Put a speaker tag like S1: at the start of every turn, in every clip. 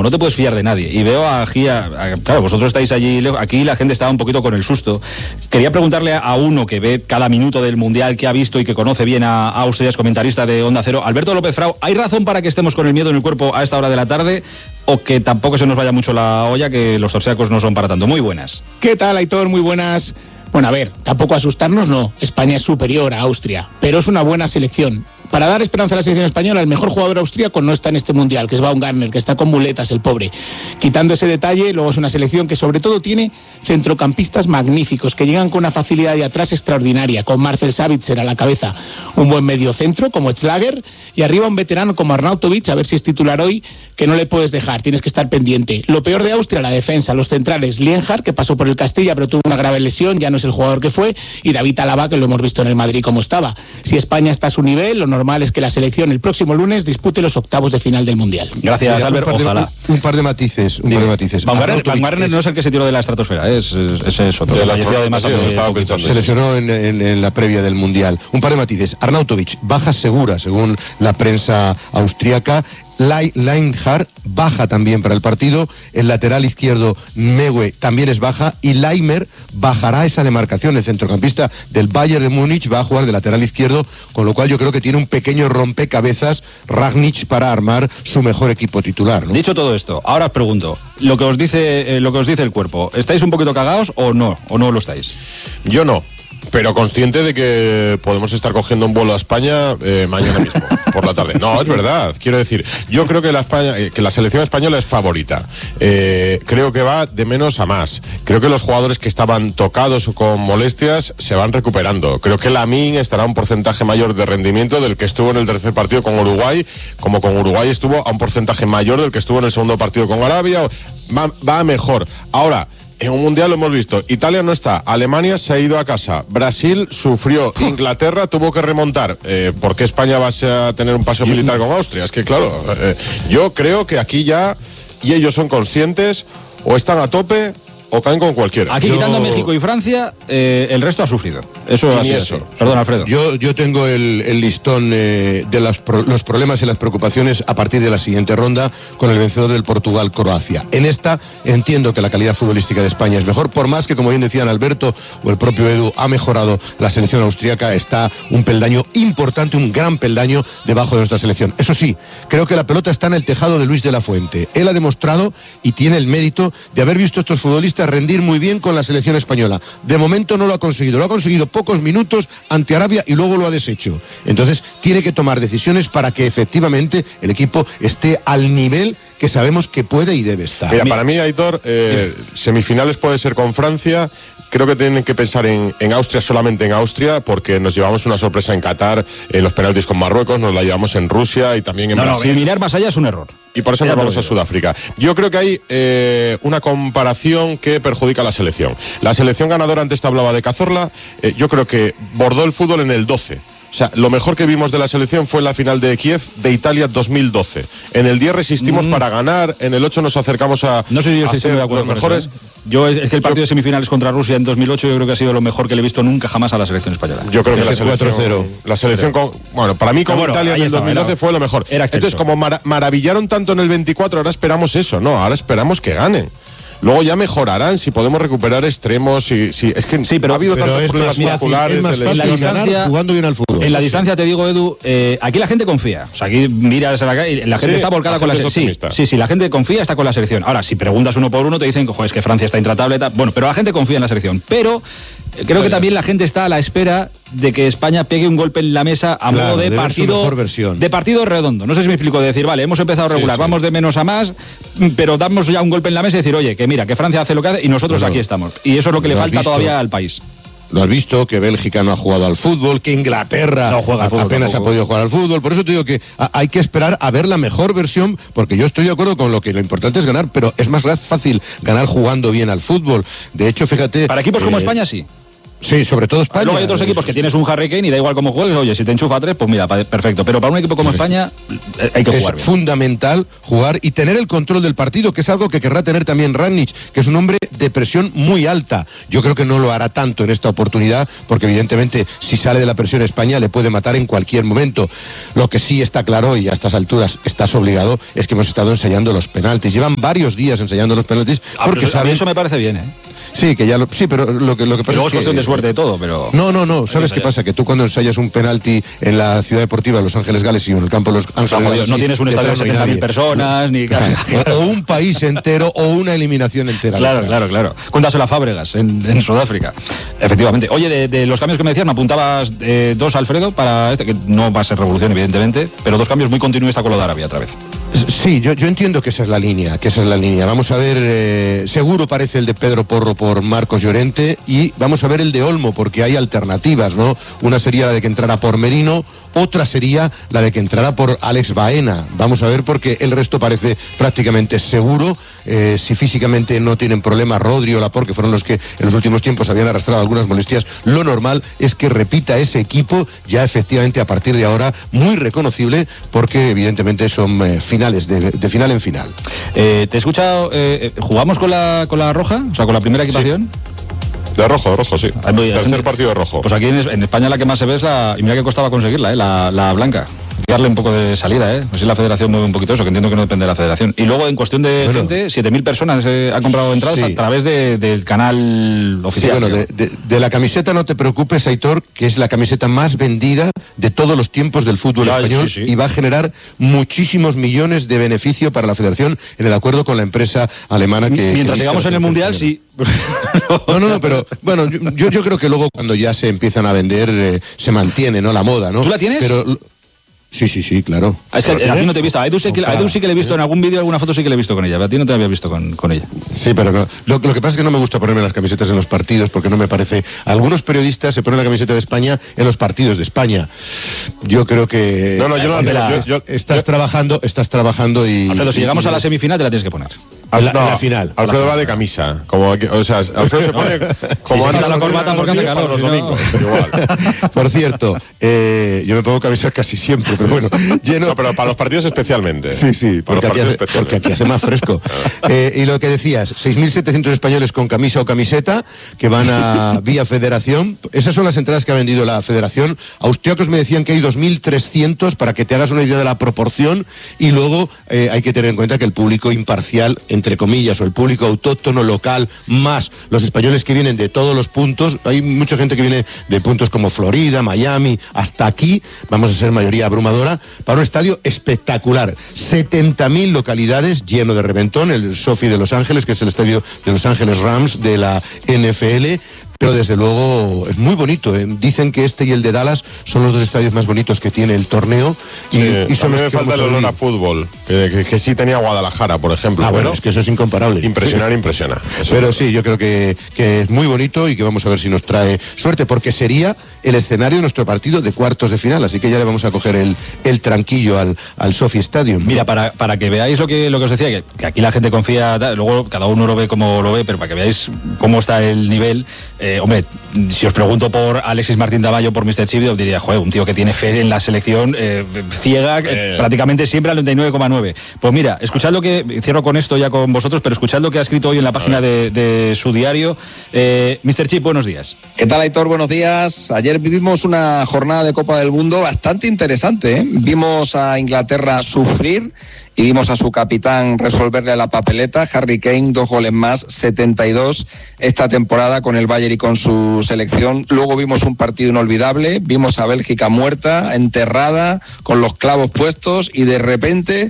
S1: no te puedes fiar de nadie. Y veo claro, vosotros estáis allí, aquí la gente estaba un poquito con el susto. Quería preguntarle a uno que ve cada minuto del Mundial, que ha visto y que conoce bien a Austria, es comentarista de Onda Cero, Alberto López Frau, ¿hay razón para que estemos con el miedo en el cuerpo a esta hora de la tarde o que tampoco se nos vaya mucho la olla, que los austriacos no son para tanto? Muy buenas.
S2: ¿Qué tal, Aitor? Muy buenas. Bueno, a ver, tampoco asustarnos, no. España es superior a Austria, pero es una buena selección. Para dar esperanza a la selección española, el mejor jugador austríaco no está en este Mundial, que es Baumgartner, que está con muletas, el pobre. Quitando ese detalle, luego es una selección que sobre todo tiene centrocampistas magníficos, que llegan con una facilidad de atrás extraordinaria, con Marcel Sabitzer a la cabeza, un buen mediocentro como Schlager, y arriba un veterano como Arnautovic, a ver si es titular hoy, que no le puedes dejar, tienes que estar pendiente. Lo peor de Austria, la defensa, los centrales, Lienhardt, que pasó por el Castilla, pero tuvo una grave lesión, ya no es el jugador que fue, y David Alaba, que lo hemos visto en el Madrid como estaba. Si España está a su nivel, lo normal es que la selección el próximo lunes dispute los octavos de final del Mundial.
S1: Gracias, Albert. Ojalá.
S3: Un par de matices.
S1: Baumgartner no es el que se tiró de la estratosfera, ese es otro.
S3: Se lesionó en la previa del Mundial. Un par de matices. Arnautovic, baja segura, según la prensa austríaca. Lienhardt baja también para el partido. El lateral izquierdo Mewe también es baja, y Laimer bajará esa demarcación. El centrocampista del Bayern de Múnich va a jugar de lateral izquierdo, con lo cual yo creo que tiene un pequeño rompecabezas Rangnick para armar su mejor equipo titular, ¿no?
S1: Dicho todo esto, ahora os pregunto, lo que os dice el cuerpo, ¿estáis un poquito cagados o no lo estáis?
S4: Yo no, pero consciente de que podemos estar cogiendo un vuelo a España mañana mismo, por la tarde. No, es verdad. Quiero decir, yo creo que la selección española es favorita. Creo que va de menos a más. Creo que los jugadores que estaban tocados o con molestias se van recuperando. Creo que Lamine estará a un porcentaje mayor de rendimiento del que estuvo en el tercer partido con Uruguay, como con Uruguay estuvo a un porcentaje mayor del que estuvo en el segundo partido con Arabia. Va mejor. Ahora, en un mundial lo hemos visto, Italia no está, Alemania se ha ido a casa, Brasil sufrió, Inglaterra tuvo que remontar. ¿Por qué España va a tener un paseo militar con Austria? Es que claro, yo creo que aquí ya, y ellos son conscientes, o están a tope o caen con cualquiera.
S1: Aquí quitando México y Francia, el resto ha sufrido. Eso así es. Perdón, Alfredo.
S3: Yo tengo el listón de los problemas y las preocupaciones a partir de la siguiente ronda con el vencedor del Portugal-Croacia. En esta entiendo que la calidad futbolística de España es mejor, por más que, como bien decían Alberto o el propio Edu, ha mejorado la selección austríaca, está un peldaño importante, un gran peldaño debajo de nuestra selección. Eso sí, creo que la pelota está en el tejado de Luis de la Fuente. Él ha demostrado y tiene el mérito de haber visto a estos futbolistas rendir muy bien con la selección española. De momento no lo ha conseguido pocos minutos ante Arabia y luego lo ha deshecho. Entonces tiene que tomar decisiones para que efectivamente el equipo esté al nivel que sabemos que puede y debe estar.
S4: Mira, para mí, Aitor, semifinales puede ser con Francia. Creo que tienen que pensar en Austria, solamente en Austria, porque nos llevamos una sorpresa en Qatar, en los penaltis con Marruecos, nos la llevamos en Rusia y también en Brasil.
S1: Mirar más allá es un error.
S4: Y por eso nos vamos a Sudáfrica. Yo creo que hay una comparación que perjudica a la selección. La selección ganadora, antes te hablaba de Cazorla, yo creo que bordó el fútbol en el 12. O sea, lo mejor que vimos de la selección fue la final de Kiev de Italia 2012. En el 10 resistimos para ganar, en el 8 nos acercamos a...
S1: No sé si yo estoy muy de acuerdo
S4: los mejores.
S1: Con eso, Yo es que el partido de semifinales contra Rusia en 2008 yo creo que ha sido lo mejor que le he visto nunca jamás a la selección española.
S4: Yo creo que la selección para mí con Italia en el 2012 fue lo mejor. Entonces, como maravillaron tanto en el 24, ahora esperamos eso, no, ahora esperamos que ganen. Luego ya mejorarán si podemos recuperar extremos. Es que
S1: pero
S4: ha habido tantos problemas musculares.
S3: Es más fácil ganar jugando bien al fútbol.
S1: En la distancia te digo, Edu, aquí la gente confía. O sea, aquí miras a la calle y la gente está volcada con la selección. Sí, la gente confía, está con la selección. Ahora, si preguntas uno por uno, te dicen es que Francia está intratable. Bueno, pero la gente confía en la selección. Pero creo que también la gente está a la espera de que España pegue un golpe en la mesa a modo de partido redondo. No sé si me explico, de decir, vale, hemos empezado regular, vamos de menos a más, pero damos ya un golpe en la mesa y decir, oye, que mira, que Francia hace lo que hace y nosotros aquí estamos. Y eso es lo que le falta todavía al país.
S3: Lo has visto, que Bélgica no ha jugado al fútbol, que Inglaterra apenas ha podido jugar al fútbol. Por eso te digo que hay que esperar a ver la mejor versión, porque yo estoy de acuerdo con lo importante es ganar, pero es más fácil ganar jugando bien al fútbol. De hecho, fíjate...
S1: Para equipos como España, sí.
S3: Sí, sobre todo España.
S1: Luego hay otros equipos que tienes un Harry Kane y da igual cómo juegues, oye, si te enchufa 3, pues mira, perfecto. Pero para un equipo como España hay que jugar bien.
S3: Es fundamental jugar y tener el control del partido, que es algo que querrá tener también Rangnick, que es un hombre de presión muy alta. Yo creo que no lo hará tanto en esta oportunidad, porque evidentemente si sale de la presión España le puede matar en cualquier momento. Lo que sí está claro, y a estas alturas estás obligado, es que hemos estado ensayando los penaltis. Llevan varios días ensayando los penaltis, porque
S1: saben... Eso me parece bien, ¿eh?
S3: Sí, que ya sí, pero lo que pasa
S1: luego es cuestión de suerte de todo, pero...
S3: No, ¿sabes qué pasa? Que tú cuando ensayas un penalti en la ciudad deportiva de Los Ángeles Gales y en el campo de Los Ángeles Gales...
S1: No tienes un estadio de 70.000 personas, ni...
S3: O un país entero, o una eliminación entera.
S1: Claro. Cuéntaselo a Fábregas, en Sudáfrica. Efectivamente. Oye, de los cambios que me decías, me apuntabas 2, Alfredo, para que no va a ser revolución, evidentemente, pero 2 cambios muy continuistas con lo de Arabia otra vez.
S3: Sí, yo entiendo que esa es la línea, Vamos a ver, seguro parece el de Pedro Porro por Marcos Llorente, y vamos a ver el de Olmo, porque hay alternativas, ¿no? Una sería la de que entrara por Merino, otra sería la de que entrara por Alex Baena. Vamos a ver, porque el resto parece prácticamente seguro. Si físicamente no tienen problemas Rodri o Laporte, que fueron los que en los últimos tiempos habían arrastrado algunas molestias, lo normal es que repita ese equipo ya efectivamente a partir de ahora, muy reconocible, porque evidentemente son finales, de final en final.
S1: Te he escuchado, ¿jugamos con la roja? O sea, con la primera equipación.
S4: Sí. De rojo, sí. Tercer partido de rojo.
S1: Pues aquí en España la que más se ve es y mira que costaba conseguirla, la blanca. Hay que darle un poco de salida, Así la federación mueve un poquito eso, que entiendo que no depende de la federación. Y luego, en cuestión de gente, 7.000 personas han comprado entradas a través del canal oficial.
S3: Sí, de la camiseta no te preocupes, Aitor, que es la camiseta más vendida de todos los tiempos del fútbol español, y va a generar muchísimos millones de beneficio para la federación en el acuerdo con la empresa alemana que...
S1: Mientras llegamos en el Mundial, sí.
S3: No, pero bueno, yo creo que luego cuando ya se empiezan a vender se mantiene, ¿no? La moda, ¿no?
S1: ¿Tú la tienes?
S3: Pero... Sí, claro.
S1: Es que a ti no te he visto. A Edu sí que le he visto en algún vídeo, alguna foto sí que le he visto con ella. A ti no te había visto con ella.
S3: Sí, pero no. Lo que pasa es que no me gusta ponerme las camisetas en los partidos, porque no me parece... Algunos periodistas se ponen la camiseta de España en los partidos de España. Yo creo que... Estás trabajando y...
S1: Alfredo, si llegamos a la semifinal te la tienes que poner.
S3: La final.
S4: Alfredo va de camisa. Alfredo se pone como
S1: antes la corbata porque hace calor
S4: los domingos. Igual.
S3: Por cierto, yo me pongo camisa casi siempre, pero bueno, lleno...
S4: No, pero para los partidos especialmente.
S3: Sí, porque aquí hace más fresco. Y lo que decías, 6.700 españoles con camisa o camiseta que van a vía federación. Esas son las entradas que ha vendido la federación. Austriacos me decían que hay 2.300, para que te hagas una idea de la proporción. Y luego hay que tener en cuenta que el público imparcial, entre comillas, o el público autóctono local, más los españoles que vienen de todos los puntos, hay mucha gente que viene de puntos como Florida, Miami, hasta aquí, vamos a ser mayoría abrumadora, para un estadio espectacular. 70.000 localidades, lleno de reventón, el SoFi de Los Ángeles, que es el estadio de Los Ángeles Rams de la NFL. Pero desde luego es muy bonito. Dicen que este y el de Dallas son los 2 estadios más bonitos que tiene el torneo. Y son los
S4: me falta el olor a fútbol, que sí tenía Guadalajara, por ejemplo.
S3: Bueno, es que eso es incomparable.
S4: Impresiona.
S3: Pero sí, yo creo que es muy bonito y que vamos a ver si nos trae suerte, porque sería el escenario de nuestro partido de cuartos de final. Así que ya le vamos a coger el tranquillo al SoFi Stadium.
S1: Mira, para que veáis lo que os decía, que aquí la gente confía, luego cada uno lo ve como lo ve, pero para que veáis cómo está el nivel... hombre, si os pregunto por Alexis Martín Davallo, por Mr. Chip, os diría, un tío que tiene fe en la selección ciega, prácticamente siempre al 99,9. Pues mira, escuchad lo que, cierro con esto ya con vosotros, pero escuchad lo que ha escrito hoy en la página de su diario. Mr. Chip, buenos días.
S5: ¿Qué tal, Aitor? Buenos días. Ayer vivimos una jornada de Copa del Mundo bastante interesante, ¿eh? Vimos a Inglaterra sufrir y vimos a su capitán resolverle la papeleta. Harry Kane, 2 goles más, 72 esta temporada con el Bayern y con su selección. Luego vimos un partido inolvidable, vimos a Bélgica muerta, enterrada, con los clavos puestos, y de repente...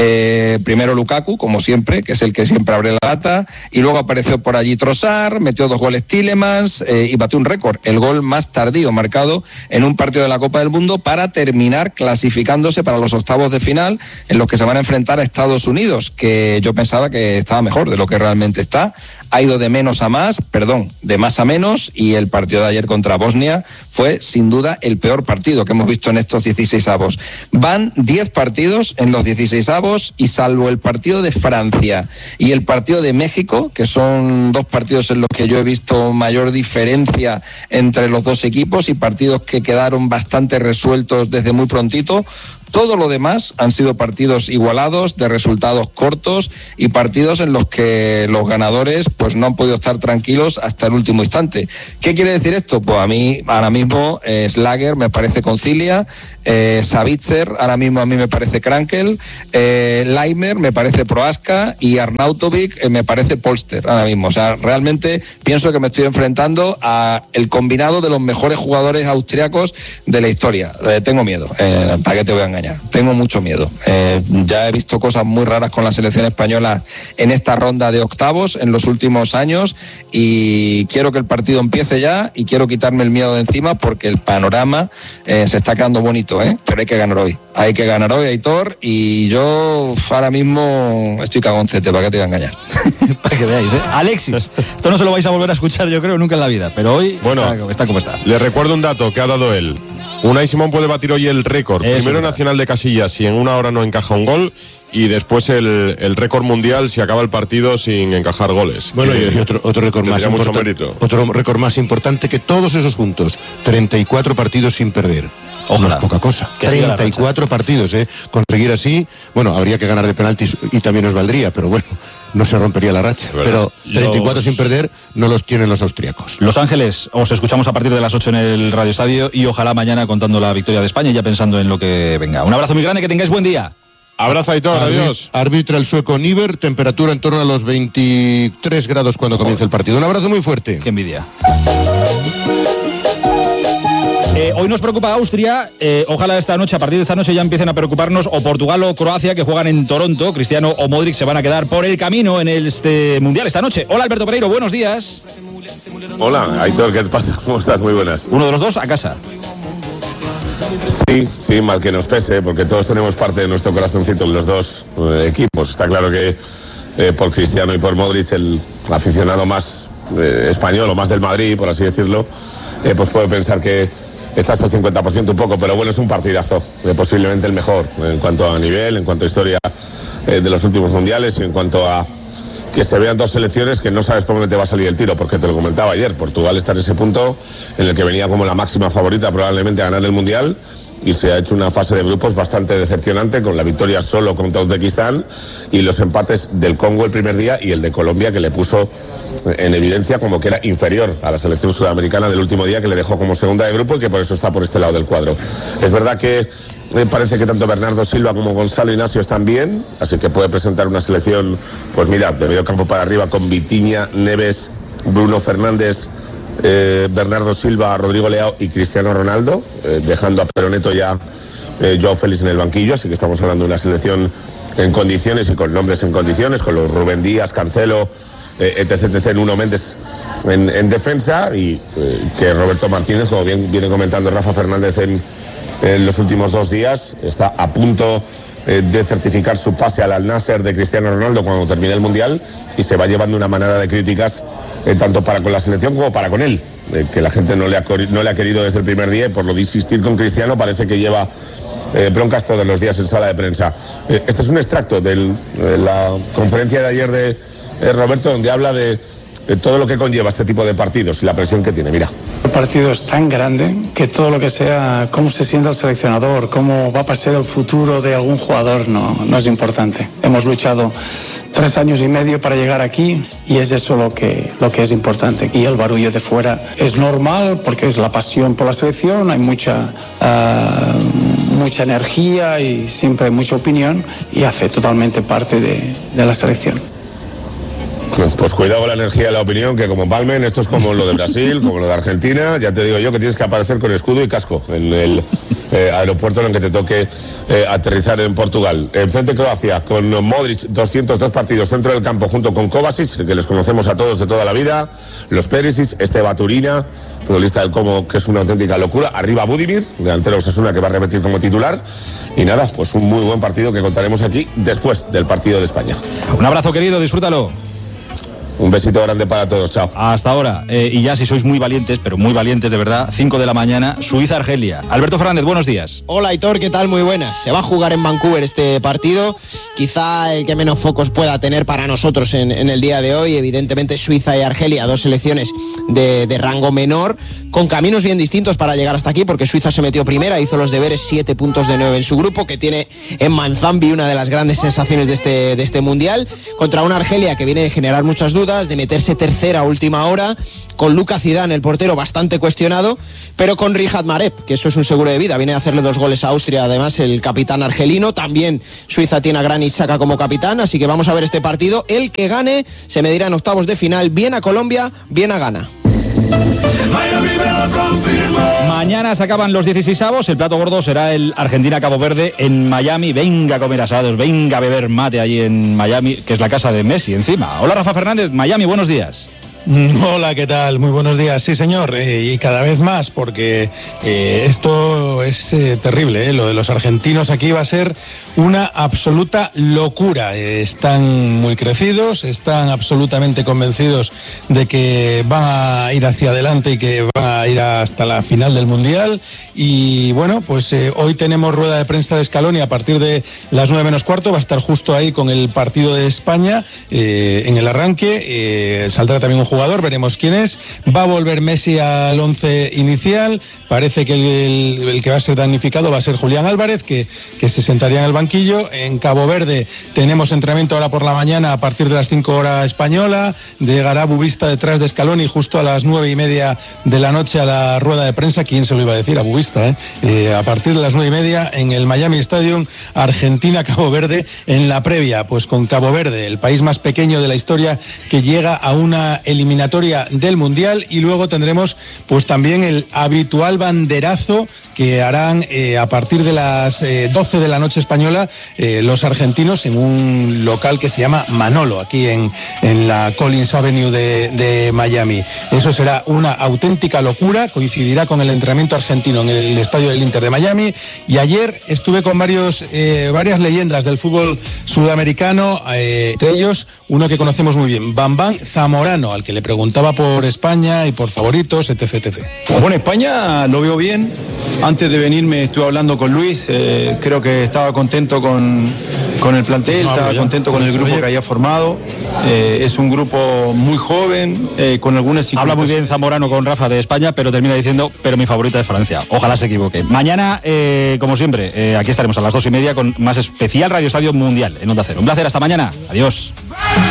S5: primero Lukaku, como siempre, que es el que siempre abre la lata, y luego apareció por allí Trossard, metió 2 goles Tielemans y batió un récord, el gol más tardío marcado en un partido de la Copa del Mundo, para terminar clasificándose para los octavos de final, en los que se van a enfrentar a Estados Unidos, que yo pensaba que estaba mejor de lo que realmente está. Ha ido de menos a más, de más a menos, y el partido de ayer contra Bosnia fue sin duda el peor partido que hemos visto en estos 16avos. Van 10 partidos en los 16avos, octavos, y salvo el partido de Francia y el partido de México, que son dos partidos en los que yo he visto mayor diferencia entre los dos equipos y partidos que quedaron bastante resueltos desde muy prontito, todo lo demás han sido partidos igualados, de resultados cortos, y partidos en los que los ganadores pues no han podido estar tranquilos hasta el último instante. ¿Qué quiere decir esto? Pues a mí ahora mismo Schlager me parece Concilia, Savitzer ahora mismo a mí me parece Krankel, Leimer me parece Prohaska y Arnautovic me parece Polster ahora mismo. O sea, realmente pienso que me estoy enfrentando a el combinado de los mejores jugadores austriacos de la historia. Tengo miedo, ¿para qué te voy a engañar? Tengo mucho miedo. Ya he visto cosas muy raras con la selección española en esta ronda de octavos en los últimos años, y quiero que el partido empiece ya y quiero quitarme el miedo de encima, porque el panorama se está quedando bonito, pero hay que ganar hoy. Hay que ganar hoy, Aitor, y yo ahora mismo estoy cagoncete, ¿para qué te voy a engañar?
S1: Para que veáis, Alexis, esto no se lo vais a volver a escuchar, yo creo, nunca en la vida, pero hoy está como está.
S4: Le recuerdo un dato que ha dado él. Unai Simón puede batir hoy el récord. Primero nacional de Casillas si en una hora no encaja un gol, y después el récord mundial si acaba el partido sin encajar goles.
S3: Bueno, y otro récord más importante. Otro récord más importante que todos esos juntos. 34 partidos sin perder.
S1: Ojalá.
S3: No es poca cosa. 34 partidos, Conseguir así, bueno, habría que ganar de penaltis y también nos valdría, pero bueno, no se rompería la racha. Pero 34 sin perder no los tienen los austríacos.
S1: Los Ángeles, os escuchamos a partir de las 8 en el Radio Estadio, y ojalá mañana contando la victoria de España y ya pensando en lo que venga. Un abrazo muy grande, que tengáis buen día.
S4: Abrazo, Aitor, adiós.
S3: Arbitra el sueco Niver, temperatura en torno a los 23 grados cuando comience el partido. Un abrazo muy fuerte.
S1: Qué envidia. Hoy nos preocupa Austria, ojalá esta noche, a partir de esta noche ya empiecen a preocuparnos o Portugal o Croacia, que juegan en Toronto. Cristiano o Modric se van a quedar por el camino en este Mundial esta noche. Hola, Alberto Pereiro, buenos días.
S6: Hola, Aitor, ¿qué te pasa? ¿Cómo estás? Muy buenas.
S1: Uno de los dos a casa.
S6: Sí, mal que nos pese, porque todos tenemos parte de nuestro corazoncito en los dos equipos. Está claro que por Cristiano y por Modric, el aficionado más español o más del Madrid, por así decirlo, pues puede pensar que estás al 50% un poco, pero bueno, es un partidazo, posiblemente el mejor en cuanto a nivel, en cuanto a historia de los últimos mundiales, y en cuanto a que se vean dos selecciones que no sabes por dónde te va a salir el tiro, porque te lo comentaba ayer, Portugal está en ese punto en el que venía como la máxima favorita probablemente a ganar el Mundial, y se ha hecho una fase de grupos bastante decepcionante, con la victoria solo contra Uzbekistán y los empates del Congo el primer día y el de Colombia, que le puso en evidencia como que era inferior a la selección sudamericana del último día, que le dejó como segunda de grupo y que por eso está por este lado del cuadro. Es verdad que parece que tanto Bernardo Silva como Gonzalo Inacio están bien, así que puede presentar una selección, pues mira, de medio campo para arriba, con Vitinha, Neves, Bruno Fernández, Bernardo Silva, Rodrigo Leao y Cristiano Ronaldo, dejando a Peroneto ya Joao Félix en el banquillo, así que estamos hablando de una selección en condiciones y con nombres en condiciones, con los Rubén Díaz, Cancelo, etc, Nuno Méndez en defensa, y que Roberto Martínez, como bien viene comentando Rafa Fernández en los últimos 2 días, está a punto de certificar su pase al Al-Nassr de Cristiano Ronaldo cuando termine el Mundial, y se va llevando una manada de críticas tanto para con la selección como para con él, que la gente no le ha querido desde el primer día, y por lo de insistir con Cristiano parece que lleva broncas todos los días en sala de prensa. Este es un extracto de la conferencia de ayer de Roberto, donde habla de todo lo que conlleva este tipo de partidos y la presión que tiene. Mira.
S7: El partido es tan grande que todo lo que sea, cómo se sienta el seleccionador, cómo va a pasar el futuro de algún jugador, no es importante. Hemos luchado 3 años y medio para llegar aquí, y es eso lo que es importante. Y el barullo de fuera es normal, porque es la pasión por la selección, hay mucha energía y siempre hay mucha opinión, y hace totalmente parte de la selección.
S6: Pues cuidado con la energía y la opinión, que como palmen, esto es como lo de Brasil, como lo de Argentina. Ya te digo yo que tienes que aparecer con escudo y casco en el aeropuerto en el que te toque aterrizar en Portugal. Enfrente Croacia, con Modric, 202 partidos dentro del campo, junto con Kovacic, que les conocemos a todos de toda la vida, los Perisic, Baturina, futbolista del Como, que es una auténtica locura. Arriba Budimir, delantero Osasuna, que va a repetir como titular. Y nada, pues un muy buen partido que contaremos aquí después del partido de España.
S1: Un abrazo, querido, disfrútalo.
S6: Un besito grande para todos, chao.
S1: Hasta ahora. Y ya si sois muy valientes, pero muy valientes de verdad, 5 de la mañana, Suiza-Argelia. Alberto Fernández, buenos días.
S8: Hola, Aitor, ¿qué tal? Muy buenas. Se va a jugar en Vancouver este partido, quizá el que menos focos pueda tener para nosotros en el día de hoy. Evidentemente Suiza y Argelia, dos selecciones de rango menor, con caminos bien distintos para llegar hasta aquí, porque Suiza se metió primera, hizo los deberes, 7 puntos de 9 en su grupo, que tiene en Manzambi una de las grandes sensaciones de este Mundial, contra una Argelia que viene de generar muchas dudas, de meterse tercera a última hora, con Luka Zidane, el portero, bastante cuestionado, pero con Riyad Mahrez, que eso es un seguro de vida, viene a hacerle 2 goles a Austria, además el capitán argelino. También Suiza tiene a Granit Xhaka como capitán, así que vamos a ver este partido. El que gane se medirá en octavos de final, bien a Colombia, bien a Ghana.
S1: Mañana se acaban los 16avos. El plato gordo será el Argentina-Cabo Verde en Miami. Venga a comer asados, venga a beber mate allí en Miami, que es la casa de Messi encima. Hola, Rafa Fernández, Miami, buenos días.
S9: Hola, ¿qué tal? Muy buenos días. Sí, señor, y cada vez más, porque esto es terrible, lo de los argentinos aquí va a ser una absoluta locura. Están muy crecidos, están absolutamente convencidos de que van a ir hacia adelante y que van a ir hasta la final del Mundial. Y bueno, pues hoy tenemos rueda de prensa de Scaloni a partir de las 9 menos cuarto, va a estar justo ahí con el partido de España en el arranque. Saldrá también un jugador, veremos quién es. Va a volver Messi al 11 inicial. Parece que el que va a ser damnificado va a ser Julián Álvarez, que se sentaría en el banquillo. En Cabo Verde tenemos entrenamiento ahora por la mañana a partir de las 5 horas española. Llegará Bubista detrás de Scaloni justo a las 9:30 de la noche a la rueda de prensa. ¿Quién se lo iba a decir? A Bubista, a partir de las 9:30 en el Miami Stadium, Argentina-Cabo Verde. En la previa, pues con Cabo Verde, el país más pequeño de la historia que llega a una eliminatoria del Mundial. Y luego tendremos pues también el habitual banderazo que harán a partir de las 12 de la noche española los argentinos en un local que se llama Manolo, aquí en la Collins Avenue de Miami. Eso será una auténtica locura, coincidirá con el entrenamiento argentino en el estadio del Inter de Miami. Y ayer estuve con varias leyendas del fútbol sudamericano, entre ellos uno que conocemos muy bien, Bambán Zamorano, al que le preguntaba por España y por favoritos, etc.
S10: Bueno, España lo veo bien. Antes de venirme estuve hablando con Luis, creo que estaba contento con el plantel, estaba contento con el grupo que había formado. Es un grupo muy joven, con algunas...
S1: Habla muy bien Zamorano con Rafa de España, pero termina diciendo, pero mi favorita es Francia. Ojalá se equivoque. Mañana, como siempre, aquí estaremos a las 2:30 con más especial Radio Estadio Mundial en Onda Cero. Un placer, hasta mañana. Adiós.